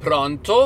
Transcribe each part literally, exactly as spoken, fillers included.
Pronto?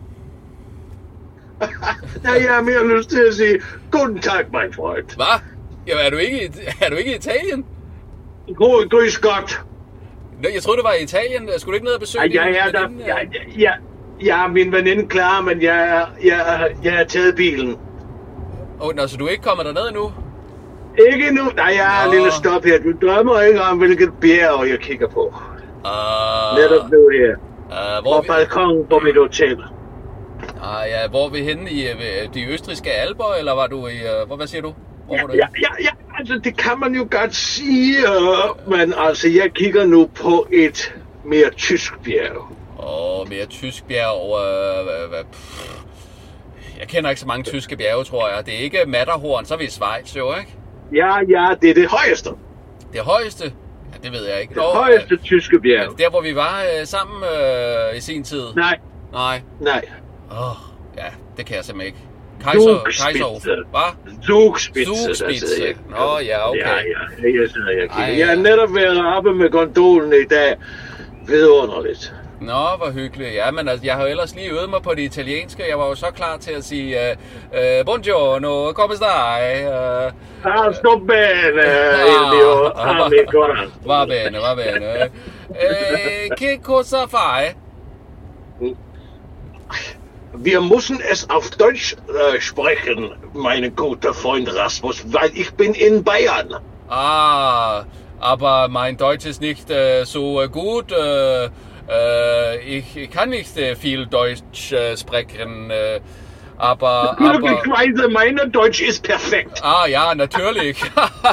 Nej, jeg har mere lyst til at sige, guten Tag, mein Freund. Hvad? Jamen, er du ikke i, er du ikke i Italien? God, grüß Gott. Jeg troede, det var i Italien. Skulle du ikke ned og besøge Ja, jeg er der. Ja, ja, ja, min veninde klar, men jeg er, jeg, jeg er taget bilen. Åh, oh, nå, så du er ikke kommet derned endnu? Ikke nu. Nej, jeg har en lille stop her. Du drømmer ikke om, hvilket bjerg jeg kigger på. Uh, Netop nu her. Uh, hvor på vi... balkonen på mit hotel. Ah, ja, hvor er vi henne i uh, de østrigske alper, eller var du i... Uh, hvor, hvad siger du? Hvor ja, var du ja, ja, ja, altså det kan man jo godt sige, men altså jeg kigger nu på et mere tysk bjerg. Åh, oh, mere tysk bjerg. Uh, uh, pff. Jeg kender ikke så mange tyske bjerge, tror jeg. Det er ikke Matterhorn, så er vi i Schweiz, jo, ikke? Ja, ja, det er det højeste. Det højeste? Ja, det ved jeg ikke. Det Nå, højeste uh, tyske bjerg. Der, hvor vi var uh, sammen uh, i sin tid? Nej. Nej? Nej. Åh, oh, ja, det kan jeg simpelthen ikke. Kaiser, Kaiserhof, hvad? Zugspitze. Zugspitze. Nå, ja, okay. Ja, ja, jeg sidder, jeg kigger. Jeg har netop været oppe med gondolen i dag. Vidunderligt. Nå, hvor hyggeligt. Ja, men altså, jeg har jo ellers lige øvet mig på det italienske. Jeg var jo så klar til at sige, uh, uh, buongiorno, come stai? Uh, ah, sto bene, Elio. Ah, mi cuore. Va bene, va bene. Uh, che cosa fai? Wir müssen es auf Deutsch äh, sprechen, mein guter Freund Rasmus, weil ich bin in Bayern. Ah, aber mein Deutsch ist nicht äh, so gut. Äh, äh, ich, ich kann nicht äh, viel Deutsch äh, sprechen, äh, aber... Glücklicherweise, meine Deutsch ist perfekt. Ah ja, natürlich.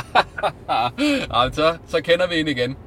Altså, så kender vi hende igen.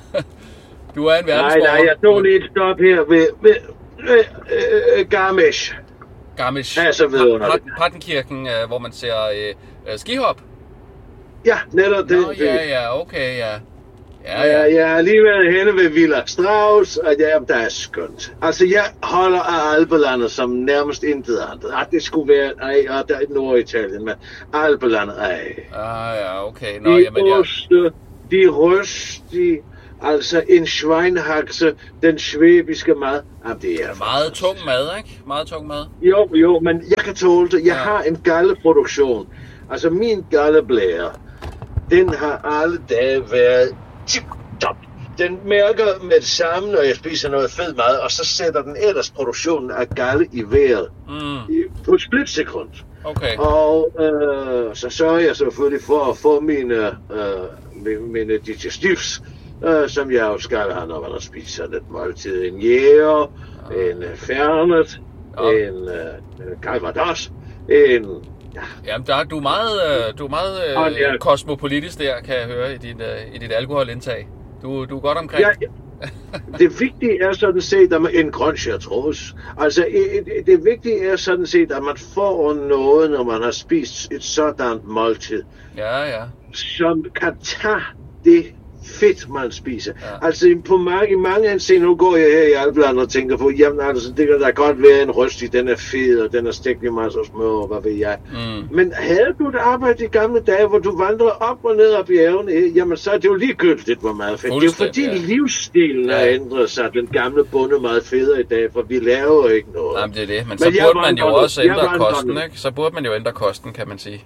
Du er en verdensborger. Nej, nej, jeg tog lige et stop her ved... ved Øh, øh, Garmisch. Garmisch. Ja, så vidunderligt. Partenkirken, øh, hvor man ser øh, skihop. Ja, netop det. Nå, ja, ja, okay, ja. Ja, ja. Jeg har lige været henne ved Villa Strauss, og ja, der er skønt. Altså, jeg holder af Alpelandet som nærmest intet andet. Ah, det skulle være, ej, og der er Norditalien, men Alpelandet, ej. Ah, ja, okay. Nå, de jamen, oste, ja. De røstige, altså en schweinhaxe, den schwæbiske mad. Jamen, det er meget tung mad, ikke? Meget tung mad. Jo, jo, men jeg kan tåle det. Jeg ja. har en galleproduktion. Altså, min galleblære, den har alle dage været tip-top. Den mærker med det samme, når jeg spiser noget fed mad, og så sætter den ellers produktionen af galle i vejret. Mm. I, på et splitsekund. Okay. Og øh, så sørger jeg selvfølgelig for at få mine, øh, mine digestifs, øh, som jeg jo skal have, når man spiser lidt måltid. En jæger, ja. En fernet, ja. En øh, calvados, en... Ja. Jamen, der, du er meget, du er meget øh, kosmopolitisk der, kan jeg høre, i dit, øh, i dit alkoholindtag. Du, du er godt omkring. Ja, ja. Det vigtige er sådan set, at man en grøn chartreuse. Altså, det vigtige er sådan set, at man får noget, når man har spist et sådan måltid. Ja, ja. Som kan tage det fedt, man spiser. Ja. Altså, på mange, mange henseender, nu går jeg her i Alpelandet og tænker på, jamen altså, det kan da godt være en røst i, den er fed, og den er stegt i masser af smør, og hvad ved jeg. Mm. Men havde du et arbejde i gamle dage, hvor du vandrede op og ned af bjergene, jamen så er det jo ligegyldigt, hvor meget fedt. Det er jo fordi ja. livsstilen ja. har ændret sig, den gamle bonde meget federe i dag, for vi laver ikke noget. Jamen det er det, men, men så burde man jo også ændre kosten, ikke? Så burde man jo ændre kosten, kan man sige.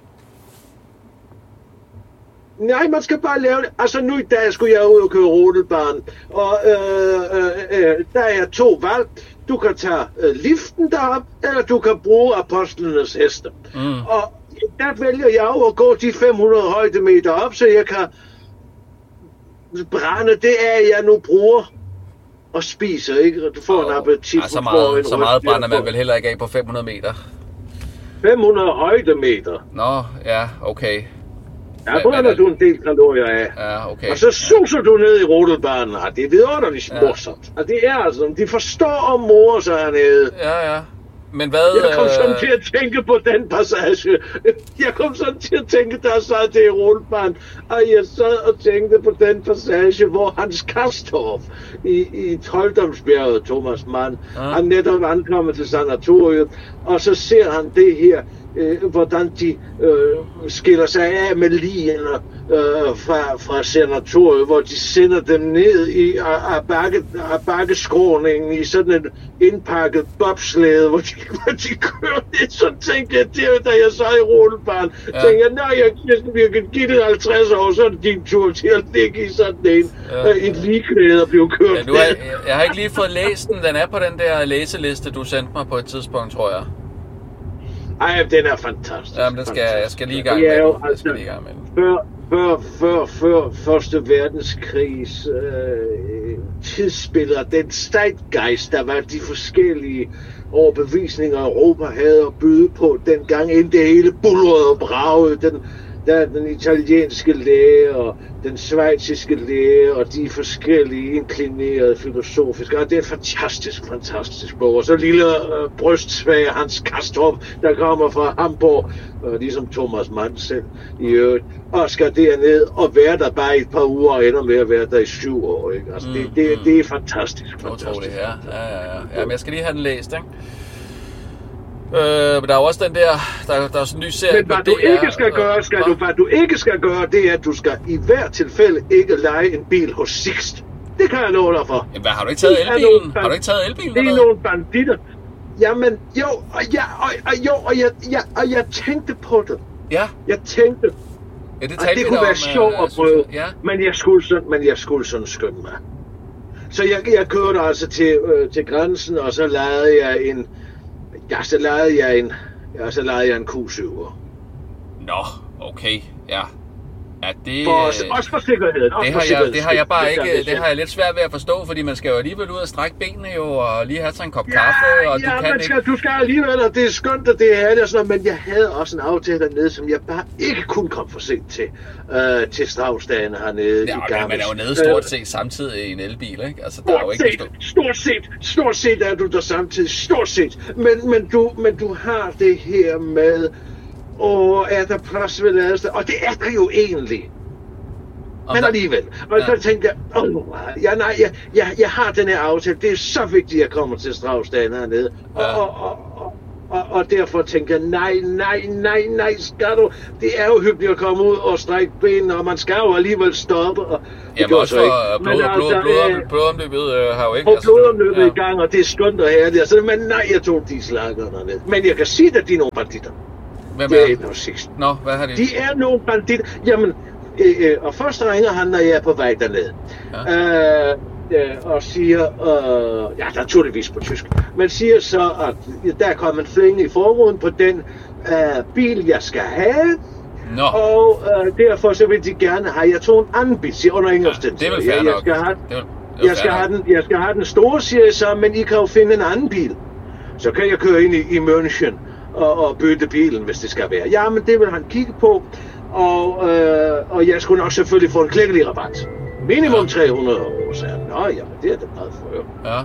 Nej, man skal bare lave det. Altså nu i dag skulle jeg ud og køre rodelbahn, og øh, øh, øh, der er to valg. Du kan tage øh, liften derop, eller du kan bruge apostlenes heste. Mm. Og der vælger jeg jo at gå de fem hundrede højdemeter op, så jeg kan brænde det af, jeg nu bruger og spiser, ikke? Du får oh, en appetit. Ja, så meget, så meget brænder man vel heller ikke af på fem hundrede meter. fem hundrede højdemeter? Nå, ja, okay. Ja, brænder du en del kalorier af. Ja, okay. Og så suser ja. du ned i rodelbanen. Ja, det er vidunderligt ja. morsomt. Og det er altså, de forstår om mor sig hernede. Ja, ja. Men hvad... Jeg kom sådan til at tænke på den passage. Jeg kom sådan til at tænke, der sad det i rodelbanen. Og jeg sad og tænkte på den passage, hvor Hans Kastorf i, i Trolddomsbjerget, Thomas Mann, ja. han netop ankommet til sanatoriet. Og så ser han det her øh, hvordan de øh, skiller sig af med ligene øh, fra, fra senatoriet, hvor de sender dem ned i af, af, bakke, af bakkeskråningen i sådan en indpakket bobslæde, hvor de, hvor de kører ned. Så tænkte jeg, det da jeg så i rullebanen, ja. tænkte jeg, nej, jeg, jeg, jeg kan give det halvtreds år, så er det din tur til at ligge i sådan en, ja. øh, en ligeklæde og blive kørt. Ja, nu er, jeg, jeg har ikke lige fået læst den. Den er på den der læseliste, du sendte mig på et tidspunkt, tror jeg. Ej, den er fantastisk. Jamen, den skal, jeg skal lige i gang med den. Jeg skal lige i gang med den. Før, før, før, før Første Verdenskrigs øh, tidsspiller, den Zeitgeist, der var de forskellige overbevisninger, Europa havde at byde på dengang, inden det hele bulrede og bragede. Den, der den italienske læge og den schweiziske læge og de forskellige inklinerede filosofiske. Og det er en fantastisk, fantastisk bog. Og så lille øh, brystsvage Hans Kastrup, der kommer fra Hamburg, øh, ligesom Thomas Mann selv i øvrigt, og skal derned og være der bare i et par uger og ender med at være der i syv år. Ikke? Altså, mm, det, det, mm. det er fantastisk, fantastisk. Utroligt, ja. Ja, ja, ja. Ja, men jeg skal lige have den læst, ikke? Øh, men der er også den der, der, der er sådan en ny serie. Men hvad du D R, ikke skal gøre, skal du, hvad du ikke skal gøre, det er, at du skal i hvert tilfælde ikke leje en bil hos Sixt. Det kan jeg love dig for. Jamen, hvad, har du ikke taget elbilen? Har du ikke taget elbilen? Det er nogle banditter. Jamen, jo, og jeg, og, og, jo, og jeg, jeg, og jeg tænkte på det. Ja. Jeg tænkte, ja, det, at det kunne være sjovt at prøve, ja. men, jeg skulle sådan, men jeg skulle sådan skynde mig. Så jeg, jeg kørte altså til, øh, til grænsen, og så lavede jeg en, ja, så lavede jeg en, ja, så lavede jeg en Q syver. Nå, okay, ja. Ja, det, for, også for sikkerheden. Det har, jeg, det har jeg bare ikke, det har jeg lidt svært ved at forstå, fordi man skal jo alligevel ud og strække benene jo, og lige have sig en kop ja, kaffe, og ja, du kan skal, ikke... du skal alligevel, og det er skønt, og det er herligt og sådan noget, men jeg havde også en aftale dernede, som jeg bare ikke kunne komme for sent til, øh, til Straussdagene hernede ja, i Garmisch. Man er jo nede stort set samtidig i en elbil, ikke? Altså, der er jo ikke set, stort set, stort set er du der samtidig, stort set, men, men, du, men du har det her med, og er der plads ved ladested, og det er der jo egentlig. Men alligevel. Og ja. så tænkte jeg, åh, ja, nej, jeg, jeg, jeg har den her aftale. Det er så vigtigt, at jeg kommer til Straussdagen hernede. Og, ja. og, og, og, og, og derfor tænkte jeg, nej, nej, nej, nej, skal du? Det er jo hyggeligt at komme ud og strække benene, og man skal jo alligevel stoppe. Og det jamen også for blod, blod, blod, blod, blodomløbet øh, har jo ikke... Og blodomløbet ja. i gang, og det er skønt og herligt. Altså, men nej, jeg tog de slakker dernede. Men jeg kan sige, at de er nogle banditter. Hvem det er det? Nå, hvad har de? De er nogle banditter. Jamen... Øh, og først ringer han, når jeg er på vej derned, ja. øh, øh, og siger, øh, ja, naturligvis på tysk, men siger så, at der er kommet en flænge i forruden på den øh, bil, jeg skal have, no. og øh, derfor så vil de gerne have, jeg tog en anden bil, siger under ingen omstændighed. Ja, det er vel fair nok. Jeg skal have, det er, det er jeg skal have den, jeg skal have den store, siger jeg så, men I kan jo finde en anden bil. Så kan jeg køre ind i, i München og, og bytte bilen, hvis det skal være. Ja, men det vil han kigge på. Og, øh, og jeg skulle nok selvfølgelig få en klækkelig rabat. Minimum ja. tre hundrede år, sagde han. Nå ja, det er det meget for. Ja.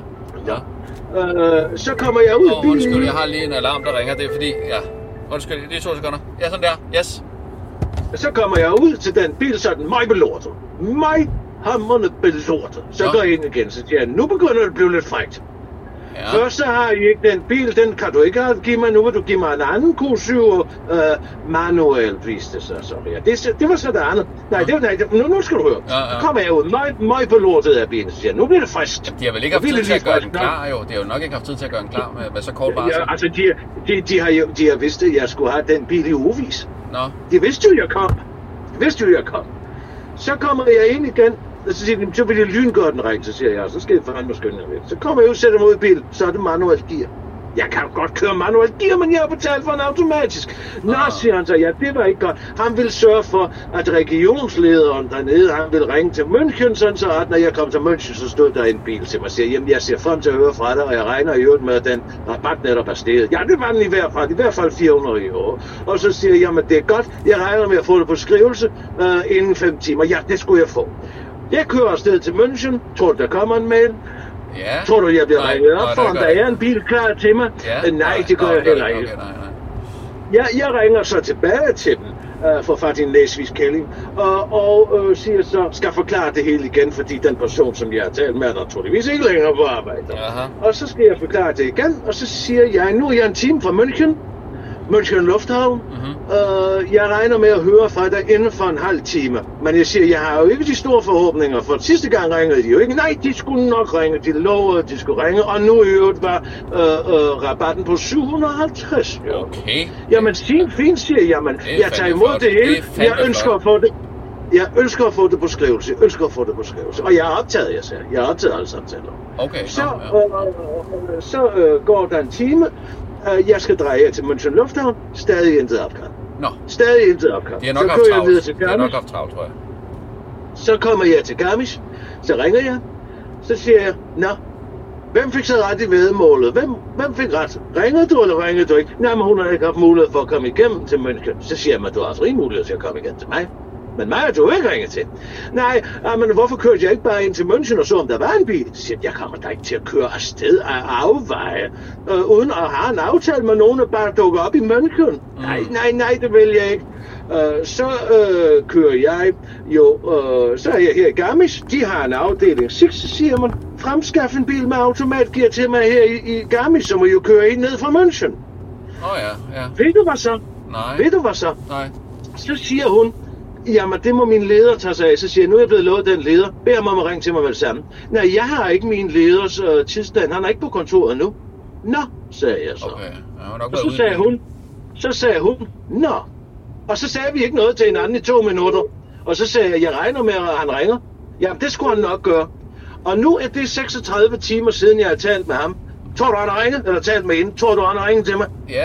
ja. Øh, så kommer jeg ud af oh, bilen. Undskyld, jeg har lige en alarm, der ringer. Det er fordi, ja. Undskyld, lige to sekunder. Ja, sådan der. Yes. Så kommer jeg ud til den bil, så er den mig belortet. Mig hammerne belortet. Så ja. går jeg ind igen, så siger jeg, nu begynder det at blive lidt frækt. Ja. Først så har I ikke den bil, den kan du ikke give mig, nu vil du give mig en anden Q syv uh, manuel, viste det sig så. Ja, det, det var så det andet. Nej, det var nej, det, nu, nu skal du høre. Ja, ja. Så kommer jeg ud, meget, meget på lortet af bilen, så siger nu bliver det frisk. Ja, de har vel ikke haft tid til at gøre den klar, jo. De har jo nok ikke haft tid til at gøre den klar med, med så kort varsel. Ja, altså, de, de, de, har jo, de har vidst, at jeg skulle have den bil i ugevis. Nå. De vidste jo, jeg kom. De vidste jo, jeg kom. Så kommer jeg ind igen. Og så siger de, så vil jeg lyngøre den ring, så siger jeg, så skal jeg fandme skynde mig væk. Så kommer jeg ud, sætter mig ud i bil, så er det manuelt gear. Jeg kan godt køre manuelt gear, men jeg har betalt for en automatisk. Nå, siger han så, ja, det var ikke godt. Han vil sørge for, at regionslederen dernede, han vil ringe til München, sådan så at når jeg kom til München, så stod der en bil til mig og siger, jamen jeg ser frem til at høre fra dig, og jeg regner i øvrigt med, at den rabat netop er steget. Ja, det var den i hvert fald, i hvert fald fire hundrede i år. Og så siger jeg, jamen det er godt, jeg regner med at få det på skrivelse uh, inden fem timer. Ja, det skulle jeg få. Jeg kører afsted til München. Tror du, der kommer en mail? Ja. Tror du, jeg bliver ringet op for, om der er en bil klar til mig? Ja. Nej, det gør nej, jeg heller ikke. Okay, nej, nej. Jeg, jeg ringer så tilbage til dem, uh, for fat i en læsvis kælling, og, og uh, siger så, skal forklare det hele igen, fordi den person, som jeg har talt med, er naturligvis ikke længere på arbejde. Aha. Og så skal jeg forklare det igen, og så siger jeg, nu er jeg en time fra München, München Lufthavn. Mm-hmm. Uh, jeg regner med at høre fra dig inden for en halv time. Men jeg siger, jeg har jo ikke de store forhåbninger, for sidste gang ringede de jo ikke. Nej, de skulle nok ringe. De lovede, at de skulle ringe. Og nu i øvrigt var uh, uh, rabatten på syv hundrede og halvtreds. Okay. Jamen, fint, fint, siger jeg. Men jeg tager imod det hele. Det jeg ønsker at få det. Jeg ønsker at få det på skrivelse. Jeg ønsker at få det på skrivelse. Og jeg har optaget, jeg siger. Jeg har optaget alle samtaler. Okay. Så, ja. uh, uh, så uh, går der en time. Uh, jeg skal dreje jer til München Lufthavn. Stadig intet opkald. Nå. Stadig intet opkald. De har nok haft travlt. De har nok haft travlt, tror jeg. Så kommer jeg til Garmisch. Så ringer jeg. Så siger jeg, nå, hvem fik så ret i væddemålet? Hvem, hvem fik ret? Ringer du, eller ringer du ikke? Nej, men hun har ikke haft mulighed for at komme igennem til München. Så siger jeg, at du har fri mulighed til at komme igen til mig. Men mig har du ikke ringet til. Nej, men hvorfor kørte jeg ikke bare ind til München og så, om der var en bil? Så siger jeg, jeg kommer da ikke til at køre afsted af afveje, øh, uden at have en aftale med nogen, der bare dukker op i München. Mm. Nej, nej, nej, det vil jeg ikke. Uh, så uh, kører jeg jo, uh, så er jeg her i Garmisch. De har en afdeling seks, siger man. Fremskaff en bil med automatgear til mig her i, i Garmisch, så må jo køre ind ned fra München. Åh oh, ja, ja. Ved du hvad så? Nej. Ved du hvad så? Nej. Så siger hun, jamen det må min leder tage sig af. Så siger jeg, nu er jeg blevet lovet den leder. Bed ham om at ringe til mig vel sammen. Nej, jeg har ikke min leders uh, tidsstand. Han er ikke på kontoret nu. Nå, sagde jeg så. Okay. Ja, og så sagde hun, så sagde hun, nå. Og så sagde vi ikke noget til hinanden i to minutter. Og så sagde jeg, jeg regner med, at han ringer. Jamen, det skulle han nok gøre. Og nu er det seksogtredive timer siden, jeg har talt med ham. Tror du, han har ringet? Eller talt med hende? Tror du, han har ringet til mig? Ja.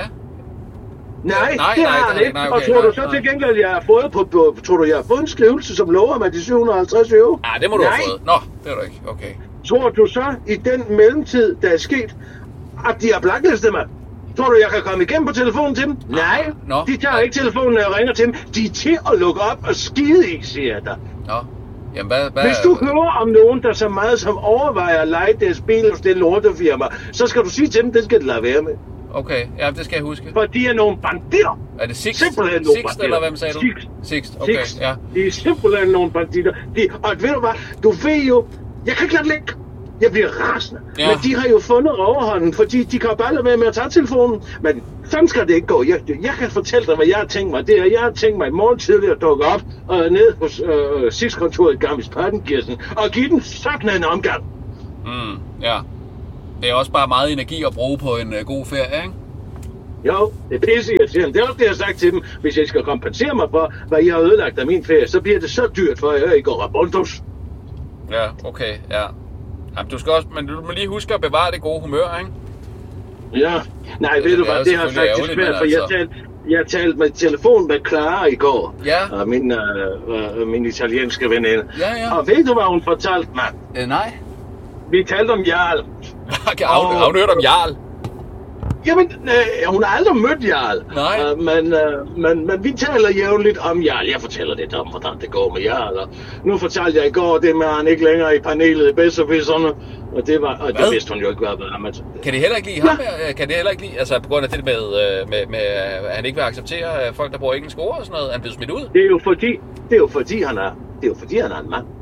Nej, nej, det nej, har han ikke. nej, okay, og tror du nej, så nej. til gengæld, jeg har fået på, på, tror du, jeg har fået en skrivelse, som lover mig de syv hundrede og halvtreds euro? Ja, det må du nej. have fået. Nå, det er du ikke. Okay. Tror du så, i den mellemtid, der er sket, at de har blacklistet mig? Tror du, jeg kan komme igennem på telefonen til dem? Ah, nej, no, de tager nej. ikke telefonen, når jeg ringer til dem. De er til at lukke op og skide i, siger jeg dig. Nå, jamen hvad... hvad Hvis du hører om nogen, der så meget som overvejer at lege deres bil hos det lortefirma, så skal du sige til dem, det skal de lade være med. Okay, ja, det skal jeg huske. For de er nogle banditter. Er det Sixt? Simpelthen nogle Sixt, eller hvem sagde du? Sixt. Sixt, okay, Sixt. ja. De er simpelthen nogle banditter. De, og ved du hvad, du ved jo, jeg kan ikke lade ligge. Jeg bliver rasende. Ja. Men de har jo fundet overhånden, fordi de kan bare lade være med at tage telefonen. Men sådan skal det ikke gå. Jeg, jeg kan fortælle dig, hvad jeg har tænkt mig. Det er, jeg har tænkt mig i morgen tidligere at dukke op øh, ned hos øh, Sixt-kontoret i Garmisch-Partenkirchen og give den sådan en omgang. Mm, ja. Det er også bare meget energi at bruge på en uh, god ferie, ikke? Jo, det er pisse irriterende. Det er også det, jeg har sagt til dem. Hvis jeg skal kompensere mig for, hvad jeg har ødelagt af min ferie, så bliver det så dyrt, for jeg ikke går rabundus. Ja, okay, ja. Jamen, du skal også, men du må lige huske at bevare det gode humør, ikke? Ja, nej, ved du hvad, det har faktisk svært, for jeg talte, jeg talte med telefon med Clara i går, ja. og min, øh, øh, min italienske veninde. Ja, ja. Og ved du, hvad hun fortalte mig? Øh, nej. Vi talte om Jarl. Har hun hørt om Jarl? Jamen, øh, hun har aldrig mødt Jarl. Nej. Uh, men, uh, men, men vi taler jævnligt om Jarl. Jeg fortæller lidt om, hvordan det går med Jarl. Og nu fortalte jeg i går det med, at han ikke længere i panelet i Bedservisserne. Og det var, og det vidste hun jo ikke, hvad der var. Kan det heller ikke lide ham? Ja. Kan det heller ikke lide, altså på grund af det med, med, med, at han ikke vil acceptere folk, der bruger engelsk ord og sådan noget? Han bliver smidt ud? Det er jo fordi, det er jo fordi, han er, det er jo fordi, han er en mand.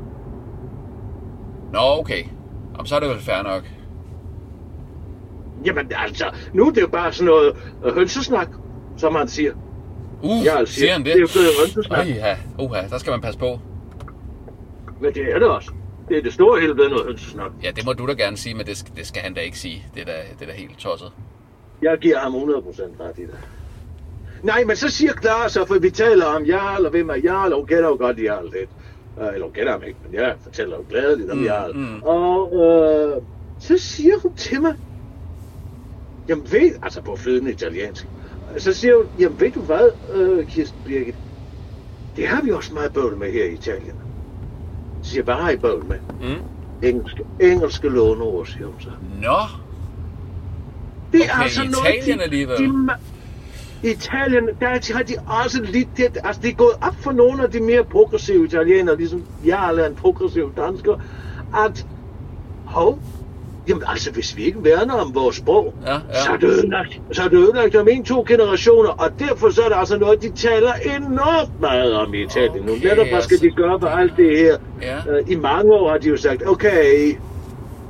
Nå, okay. Jamen, så er det vel fair nok. Jamen altså, nu er det jo bare sådan noget øh, hønsesnak, som man siger. Uh, siger, siger han det? Det er jo blevet hønsesnak. Uha, uha, der skal man passe på. Men det er det også. Det er det store hele blevet noget hønsesnak. Ja, det må du da gerne sige, men det, det skal han da ikke sige. Det er da, det er da helt tosset. Jeg giver ham hundrede procent ret i det. Nej, men så siger Clara så, for vi taler om Jarl, og hvem er Jarl, og hun kender jo godt Jarl lidt. Uh, eller hun kender ham ikke, men jeg fortæller jo gladeligt om mm, Jarl. Mm. Og uh, så siger hun til mig, jamen ved, altså på flydende italiensk, så siger hun, jamen ved du hvad, uh, Kirsten Birgit, det har vi også meget bøvl med her i Italien. Så siger jeg, hvad har I bøvl med? Mm. Engelske, engelske låneord, siger hun så. Nå. Det okay, er altså Italien noget, alligevel. De, de, Italien, der har de også lidt, det, altså det er gået op for nogle af de mere progressive italienere, ligesom jeg er en progressiv dansker, at, hov, jamen altså, hvis vi ikke værner om vores sprog, ja, ja. så er det ødelagt, så er det ødelagt om en, to generationer, og derfor så er det altså noget, de taler enormt meget om i Italien. Okay, nu netop, hvad skal de gøre for alt det her? Ja. Uh, I mange år har de jo sagt, okay,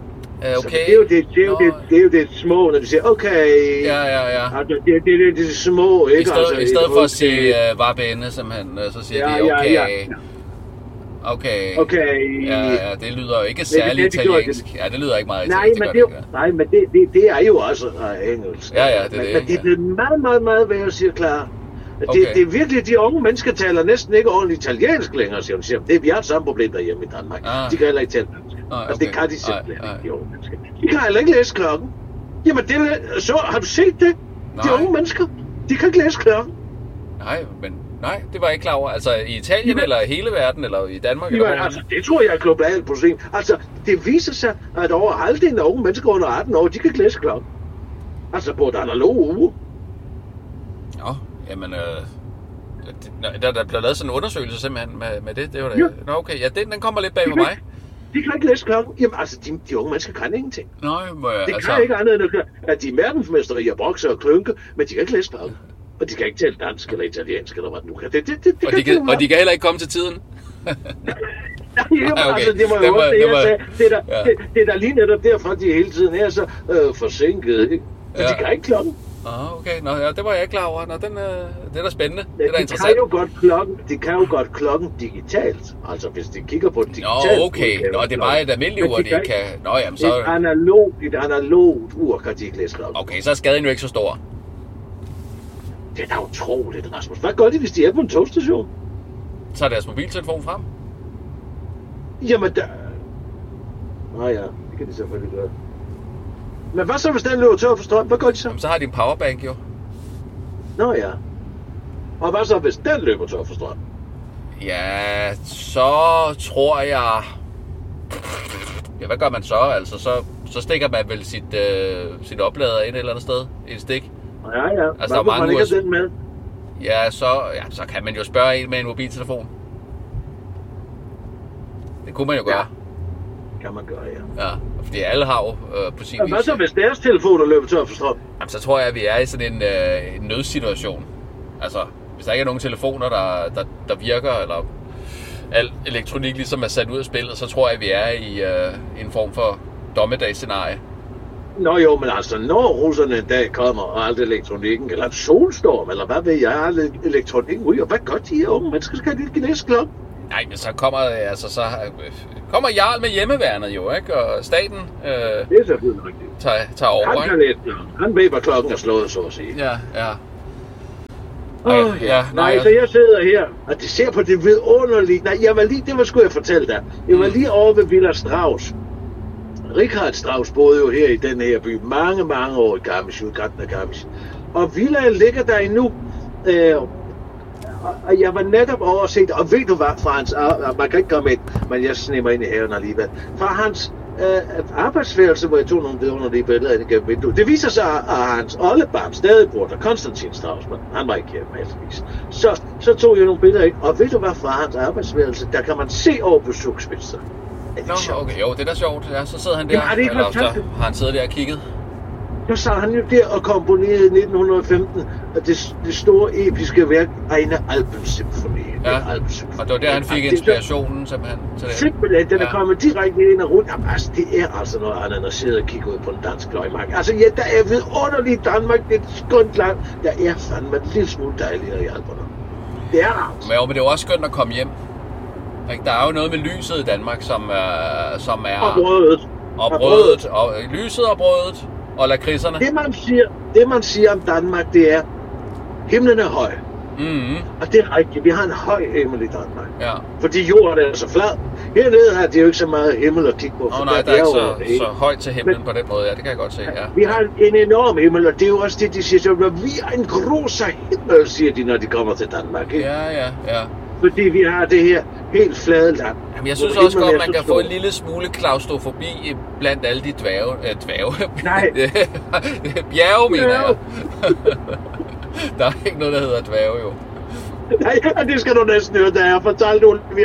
Uh, okay. Så det er jo det, det, er jo det, det er jo det små, når de siger, okay. Ja, ja, ja. Altså, det, det, det, det er det små, ikke? I stedet, altså, i stedet for okay. at sige uh, var bene, simpelthen, så siger ja, de okay. Ja, ja. Okay. Okay. Ja, ja, det lyder jo ikke særlig det, italiensk. Det. Ja, det lyder ikke meget nej, italiensk. Men det det, det, nej, men det, det, det er jo også uh, engelsk. Ja, ja, det er men, det. Men det er blevet ja. meget, meget, meget værd at sige klar. Det, okay. det er virkelig, de unge mennesker taler næsten ikke ordentligt italiensk længere, siger de. Det er vi har et samme problem derhjemme i Danmark. Ah. De kan heller ikke tale dansk. Ah, okay. Altså, det kan de simpelthen ikke, de unge mennesker. De kan heller ikke læse klokken. Jamen, det er, så har du set det? Nej. De unge mennesker, de kan ikke læse klokken. Nej, men nej, det var jeg ikke klar over. Altså i Italien, jamen, eller i hele verden, eller i Danmark? Jamen, eller altså, det tror jeg er globalt problem. Altså, det viser sig, at over halvdelen af unge mennesker under atten år, de kan ikke læse klokken. Altså på et analoge uge. Nå, jamen, øh, det, der, der blev lavet sådan en undersøgelse simpelthen med, med det. Det var det. Ja. Nå, okay, ja, den, den kommer lidt bag på mig. De kan ikke læse klokken. Jamen, altså, de, de unge mennesker kan ingenting. Nej, må jeg, det altså... kan ikke andet end, at de er verdensmestre i at bokse og klønke, men de kan ikke læse klokken. Og de kan ikke tale dansk eller italiensk eller hvad det nu kan. Det, det, det, det og, de kan, og de kan heller ikke komme til tiden? Nej, jamen, okay. Altså, det var jo også det, jeg sagde. Det er, der, ja. det, det er der lige netop derfor, de hele tiden er så øh, forsinket, ikke? Så ja. De kan ikke klokken. Ah, okay. Nå, ja, det var jeg ikke klar over. Nå, den, øh, det er da spændende. Ja, det er da de interessant. Kan jo godt klokken, de kan jo godt klokken digitalt. Altså, hvis de kigger på det digitalt. Nå, okay. Nå, det er bare et almindeligt ur, de kan... kan... Nå, jamen, så... Et analogt, et analogt ur kan de ikke læse klokken. Okay, så er skaden jo ikke så stor. Det er da utroligt, Rasmus. Hvad gør de, hvis de er på en togstation? Så er deres mobiltelefon frem? Jamen, der... Nå ja, det kan de selvfølgelig gøre. Men hvad så, hvis den løber tør for strøm? Hvad gør de så? Jamen, så har de en powerbank jo. Nå ja. Og hvad så, hvis den løber tør for strøm? Ja, så tror jeg... Ja, hvad gør man så? Altså, så, så stikker man vel sit, øh, sit oplader ind et eller andet sted i et stik. Ja, ja. Altså, der er mange man ikke den med? Ja, så, ja, så kan man jo spørge en med en mobiltelefon. Det kunne man jo gøre. Ja. Kan man gøre, ja. Ja, fordi alle har jo øh, på sin ja, vis... Hvad så, hvis deres telefoner løber tør for strøm? Jamen, så tror jeg, at vi er i sådan en, øh, en nødsituation. Altså, hvis der ikke er nogen telefoner, der, der, der virker, eller al elektronik ligesom er sat ud af spillet, så tror jeg, at vi er i øh, en form for dommedagsscenarie. Nå jo, men altså, når russerne en dag kommer, og alt elektronikken, eller en solstorm, eller hvad ved jeg, alt elektronikken ryger, hvad gør de her unge mennesker? Skal de ikke læse klokken? Nej, men så kommer, altså, så kommer Jarl med hjemmeværnet jo, ikke? Og staten øh, det er selvfølgelig rigtigt. Tager, tager over, han kan læse klokken. Han ved, hvad klokken er slået, så at sige. Ja, ja. Åh, oh, ja. Nej, nej, så jeg sidder her, og det ser på det vidunderlige. Nej, jeg var lige, det var sgu jeg fortælle dig. Jeg var lige over ved Villa Strauss. Richard Strauss boede jo her i den her by mange, mange år i Garmisch, udkanten af Garmisch. Og villaen ligger der endnu. Øh, og jeg var netop over at se det, og ved du hvad, fra hans, man kan ikke komme ind, men jeg snemmer ind i haven alligevel. Fra hans øh, arbejdsværelse, hvor jeg tog nogle vidunderlige billeder af det gennem vinduet. Det viser sig, at hans oldebarn stadig bor der, Konstantin Strauss, men han var ikke hjemme heldigvis. Så, så tog jeg nogle billeder ind, og ved du hvad, fra hans arbejdsværelse, der kan man se over på Zugspitze. Nå, okay, jo, det er da sjovt. Ja, så sidder han der, jamen, eller så har han siddet der og kigget. Så sad han jo der og komponerede i nitten femten det, det store episke værk, Eine Alpensymfoni. Ja, og det var der, han fik inspirationen simpelthen til det. Simpelthen, den er ja. kommet direkte ind og rundt. Jamen, altså, det er altså noget andet end at sidde og kigge ud på en dansk løgmark. Altså, ja, der er vidunderligt Danmark, det er et skønt land. Der er fandme en lille smule dejligere i Alperne. Det er rart. Men jo, men det er jo også skønt at komme hjem. Der er jo noget med lyset i Danmark, som, øh, som er... Og brødet. Og brødet. Og lyset og brødet. Og lakridserne. Det man siger, det man siger om Danmark, det er, himlen er høj. Mm-hmm. Og det er rigtigt, vi har en høj himmel i Danmark. Ja. Fordi jorden er så flad. Hernede har de jo ikke så meget himmel at kigge på. Åh oh, nej, der er ikke så, så højt til himlen men, på den måde. Ja, det kan jeg godt se, ja. Vi har en enorm himmel, og det er jo også det, de siger. Så, vi har en großer himmel, siger de, når de kommer til Danmark. Ikke? Ja, ja, ja. Fordi vi har det her helt flade land. Jamen, jeg synes også godt, man kan få en lille smule klaustrofobi blandt alle de dværge. Øh, dværge? Nej. Bjerge, mener jeg. Der er ikke noget, der hedder dværge, jo. Nej, det skal du næsten høre, da jeg fortalte Ole.